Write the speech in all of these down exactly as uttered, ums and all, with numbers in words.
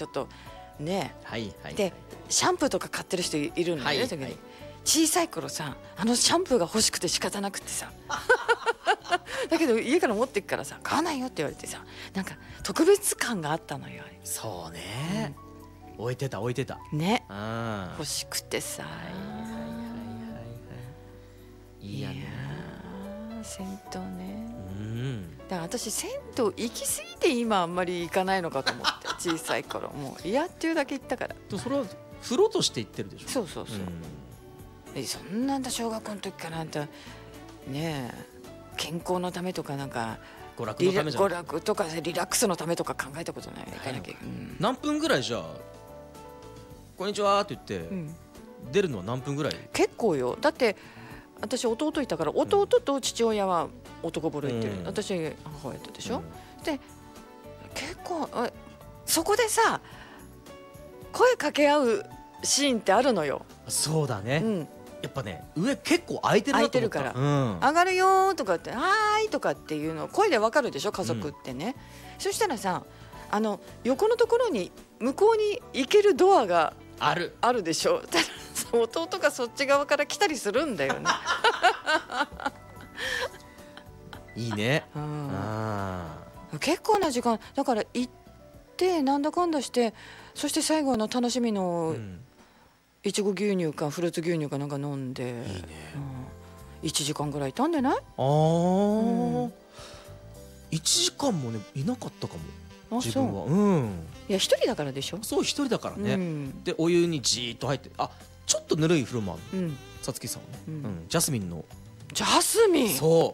ちょっとね、 はいはい、 でシャンプーとか買ってる人いるのね、 はいだけどはい、 小さい頃さあのシャンプーが欲しくて仕方なくてさだけど家から持ってくからさ買わないよって言われてさ、なんか特別感があったのよ。 そうね、うん、置いてた置いてたね、 あ欲しくてさ、 はいはいはいはいいいやね、 いや銭湯ね、 うん、 だから私銭湯行き過ぎて今あんまり行かないのかと思って小さい頃もう嫌っていうだけ行ったから。 でもそれは風呂として行ってるでしょ。 そうそうそう、うん、えそんなんだ小学校の時からあんたねえ健康のためとかなんか娯楽のためじゃん。 娯楽とかリラックスのためとか考えたことない。行かなきゃ、うん、 何分ぐらいじゃあこんにちはって言って、うん、出るのは何分ぐらい？ 結構よ。だって私弟いたから弟と父親は男風呂行ってる、うん、私母親とでしょ、うん、で結構そこでさ声かけ合うシーンってあるのよ。 そうだね、うん、やっぱね上結構空いてるなと思った。 空いてるから、うん、上がるよとかってはーいとかっていうの声でわかるでしょ家族ってね、うん、そしたらさあの横のところに向こうに行けるドアがあるあるでしょ。弟がそっち側から来たりするんだよね。 いいね、 うん、あ結構な時間だから行ってなんだかんだしてそして最後の楽しみのいちご牛乳かフルーツ牛乳かなんか飲んで、いいね、うん、いちじかんぐらいいたんでない？ああ、うん、いちじかんもねいなかったかも自分は。うん、 いや一人だからでしょ。 そう一人だからね、うん、でお湯にじーっと入って、あちょっとぬるい風呂もある、うん、さつきさんはね、うんうん、ジャスミンのジャスミンそう、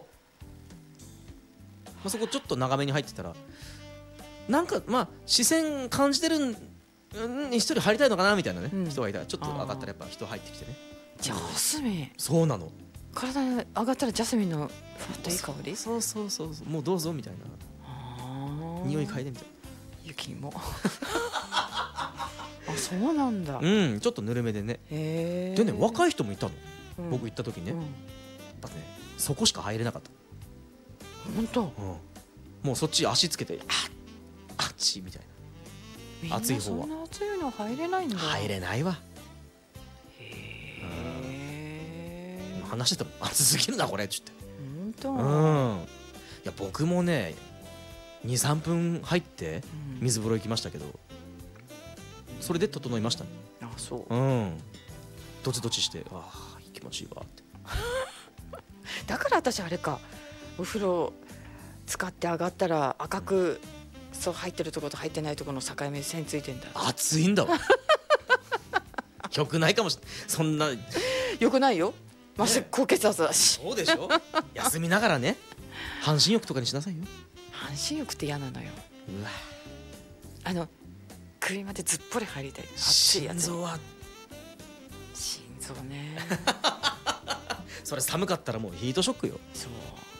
まあ、そこちょっと長めに入ってたらなんかまあ視線感じてるんに一人入りたいのかなみたいなね、うん、人がいたらちょっと上がったらやっぱ人入ってきてね。 ジャスミンそうなの。 体上がったらジャスミンのふわっといい香り。 そうそうそうそう、もうどうぞみたいな匂い嗅いでみたいな。 雪もあそうなんだ。 うんちょっとぬるめでね。 へでね若い人もいたの、うん、僕行った時ね、 うん、 だってねそこしか入れなかった。 本当、うん、 もうそっち足つけてあっちみたいな。暑い方はみんなそんな暑いの入れないんだ。 入れないわ。 へえ、うん、話してても暑すぎるなこれっつって。 本当、 うん、いや僕もね にさんぷん入って水風呂行きましたけど、うん、それで整いましたね。 あそう、 うん、どちどちしてああ気持ちいいわってだから私あれかお風呂使って上がったら赤く、うんそう入ってるところと入ってないところの境目線ついてんだ。 暑いんだわよくないかもしれない。そんなよくないよ、まして高血圧だし。 そうでしょ休みながらね半身浴とかにしなさいよ。 半身浴って嫌なのよ。 うわあの首までずっぽり入りたい熱いやつ。 心臓は心臓ねそれ寒かったらもうヒートショックよ。 そう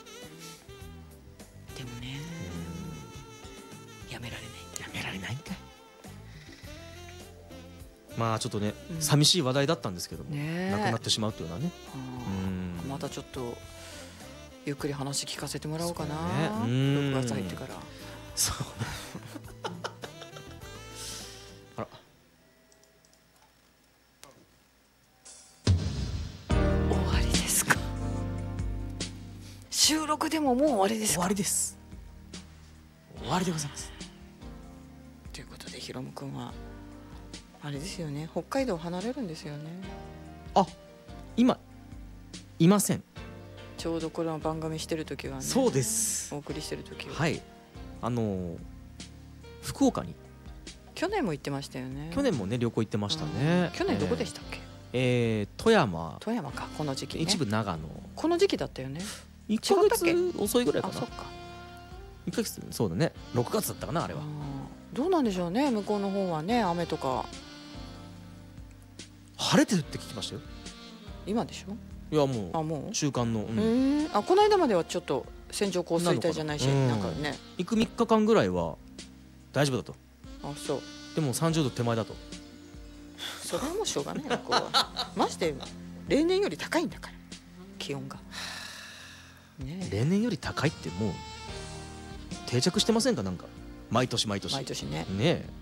でもねやめられないんだ。 やめられないんかい。まあちょっとね、うん、寂しい話題だったんですけども、ね、なくなってしまうというのはね、 うん、またちょっとゆっくり話聞かせてもらおうかな、 ね、 ろくがつ入ってから。 そうあら終わりですか。収録でももう終わりですか。 終わりです。終わりでございます。 ということでヒロムくんはあれですよね、北海道を離れるんですよね。 あ、今いません。 ちょうどこの番組してる時はね。 そうです。 お送りしてる時は。 はい。あのー、福岡に去年も行ってましたよね。 去年もね旅行行ってましたね。 去年どこでしたっけ？ えー、富山。 富山かこの時期ね。 一部長野。この時期だったよね。 いっかげつ遅いぐらいかな。 あ、そっか。 いっかげつそうだね。ろくがつだったかなあれは。 どうなんでしょうね向こうの方はね雨とか。 晴れてるって聞きましたよ。 今でしょ。 いやもうあもう週間の、 うん、あこの間まではちょっと線状降水帯じゃないし な, んなんかね行くみっかかんぐらいは大丈夫だと。 あそうでもさんじゅうど手前だと。 それはもうしょうがないよここはまして例年より高いんだから気温が、 ね、例年より高いってもう定着してませんかなんか毎年毎年毎年ねねえ